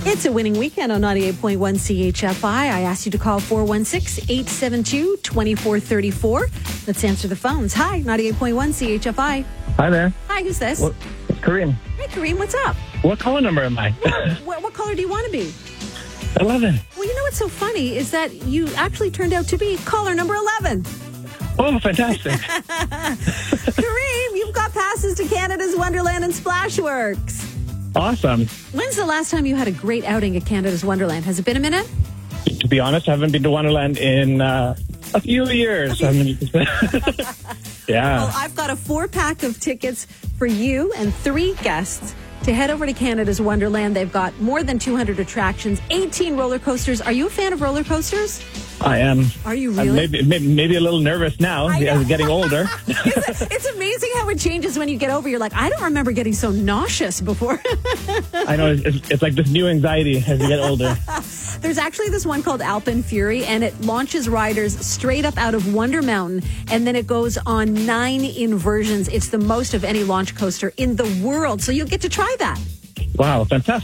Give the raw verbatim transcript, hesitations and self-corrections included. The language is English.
It's a winning weekend on ninety-eight point one C H F I. I asked you to call four one six, eight seven two, two four three four. Let's answer the phones. Hi, ninety-eight point one C H F I. Hi there. Hi, who's this? What, it's Kareem. Hey, Kareem, what's up? What caller number am I? What, what caller do you want to be? eleven. Well, you know what's so funny is that you actually turned out to be caller number eleven. Oh, fantastic. Kareem, you've got passes to Canada's Wonderland and Splashworks. Awesome. When's the last time you had a great outing at Canada's Wonderland? Has it been a minute? To be honest, I haven't been to Wonderland in uh, a few years. I mean, yeah. Well, I've got a four-pack of tickets for you and three guests to head over to Canada's Wonderland. They've got more than two hundred attractions, eighteen roller coasters. Are you a fan of roller coasters? I am. Are you I'm really? maybe, maybe, maybe a little nervous now as I'm getting older. it's, it's amazing how it changes when you get over. You're like, I don't remember getting so nauseous before. I know. It's, it's like this new anxiety as you get older. There's actually this one called Alpine Fury, and it launches riders straight up out of Wonder Mountain, and then it goes on nine inversions. It's the most of any launch coaster in the world, so you'll get to try that. Wow, fantastic.